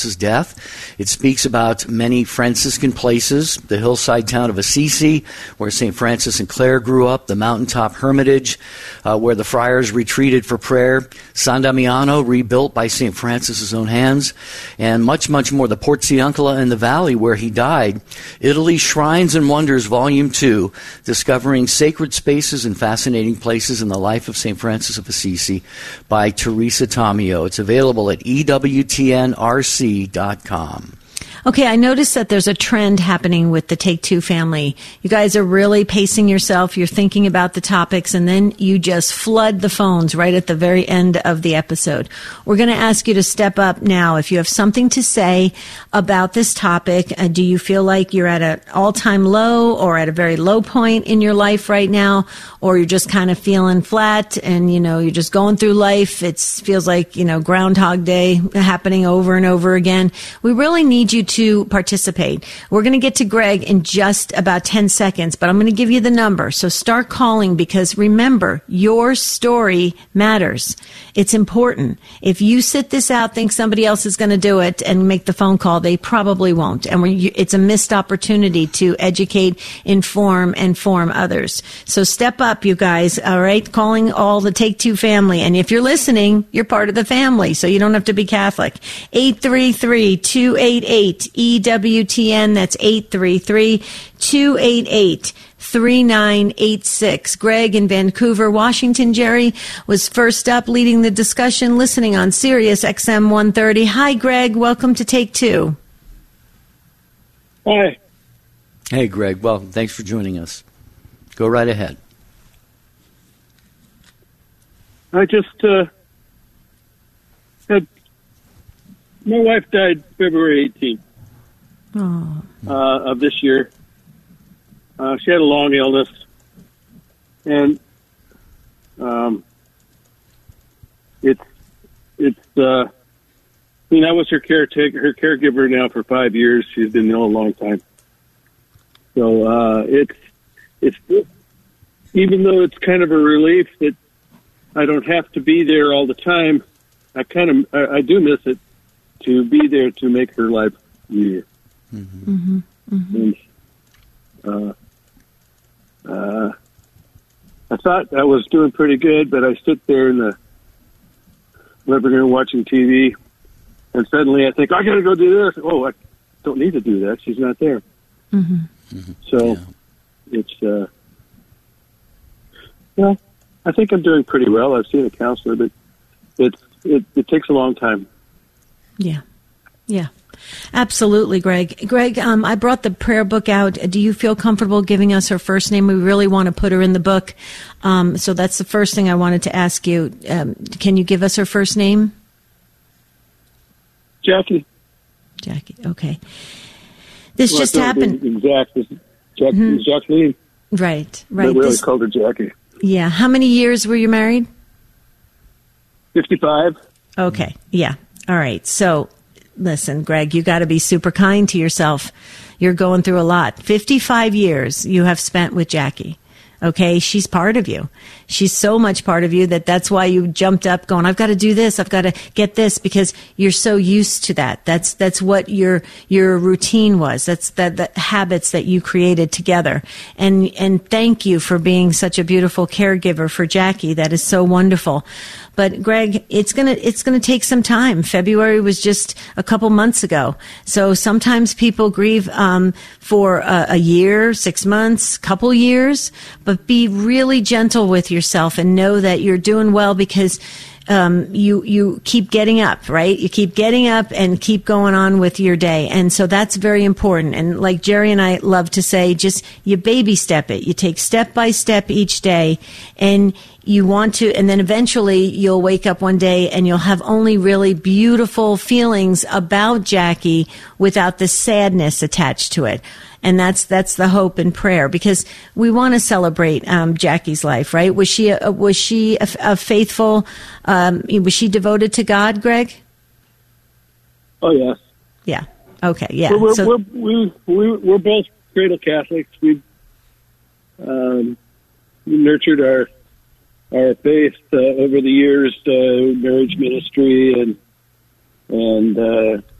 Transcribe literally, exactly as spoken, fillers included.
Francis' death. It speaks about many Franciscan places, the hillside town of Assisi, where Saint Francis and Clare grew up, the mountaintop hermitage, uh, where the friars retreated for prayer, San Damiano, rebuilt by Saint Francis' own hands, and much, much more. The Porziuncola in the valley where he died. Italy, Shrines and Wonders, Volume two, discovering sacred spaces and fascinating places in the life of Saint Francis of Assisi by Teresa Tomeo. It's available at E W T N R C dot com. Okay, I noticed that there's a trend happening with the Take Two family. You guys are really pacing yourself. You're thinking about the topics, and then you just flood the phones right at the very end of the episode. We're going to ask you to step up now. If you have something to say about this topic, uh, do you feel like you're at an all-time low or at a very low point in your life right now, or you're just kind of feeling flat and, you know, you're just going through life. It feels like, you know, Groundhog Day happening over and over again. We really need you to to participate. We're going to get to Greg in just about ten seconds, but I'm going to give you the number. So start calling, because remember, your story matters. It's important. If you sit this out, think somebody else is going to do it and make the phone call, they probably won't. And we're, it's a missed opportunity to educate, inform, and form others. So step up, you guys. All right. Calling all the Take Two family. And if you're listening, you're part of the family, so you don't have to be Catholic. eight three three, two eight eight, E W T N. That's eight three three, two eight eight, three nine eight six. Greg in Vancouver, Washington. Jerry was first up, leading the discussion, listening on Sirius X M one thirty. Hi, Greg. Welcome to Take Two. Hi. Hey, Greg. Well, thanks for joining us. Go right ahead. I just uh, had my wife died February eighteenth Oh. uh, of this year. Uh, she had a long illness, and um, it's it's. Uh, I mean, I was her caretaker, her caregiver now for five years. She's been ill a long time, so uh, it's it's even though it's kind of a relief that I don't have to be there all the time. I kind of I, I do miss it, to be there to make her life easier. Mm-hmm. Mm-hmm. And, uh, uh, I thought I was doing pretty good, but I sit there in the living room watching T V, and suddenly I think, I got to go do this. Oh, I don't need to do that. She's not there. Mm-hmm. Mm-hmm. So Yeah. it's, uh, well, I think I'm doing pretty well. I've seen a counselor, but it's, it, it takes a long time. Yeah. Yeah. Absolutely, Greg. Greg, um, I brought the prayer book out. Do you feel comfortable giving us her first name? We really want to put her in the book. Um, so that's the first thing I wanted to ask you. Um, can you give us her first name? Jackie. Jackie. Okay. This Well, just I don't happened. know the exact. Jack, Mm-hmm. Jacqueline. Right. But Right. we really This, called her Jackie. yeah. How many years were you married? fifty-five. Okay. Yeah. All right. So listen, Greg, you got to be super kind to yourself. You're going through a lot. fifty-five years you have spent with Jackie. Okay. She's part of you. She's so much part of you that that's why you jumped up going, I've got to do this. I've got to get this, because you're so used to that. That's, that's what your, your routine was. That's that, the habits that you created together. And, and thank you for being such a beautiful caregiver for Jackie. That is so wonderful. But Greg, it's gonna it's gonna take some time. February was just a couple months ago, so sometimes people grieve um, for a, a year, six months, couple years. But be really gentle with yourself and know that you're doing well, because um, you you keep getting up, right? You keep getting up and keep going on with your day, and so that's very important. And like Jerry and I love to say, just you baby step it. You take step by step each day, and you want to, and then eventually you'll wake up one day and you'll have only really beautiful feelings about Jackie without the sadness attached to it. And that's, that's the hope and prayer, because we want to celebrate, um, Jackie's life, right? Was she, a, was she a, a faithful, um, was she devoted to God, Greg? Oh, yes. Yeah. Okay. Yeah. We're, we're, so, we're, we, we, we're both cradle Catholics. We, um, we nurtured our, our faith uh, over the years, uh, marriage ministry, and and uh,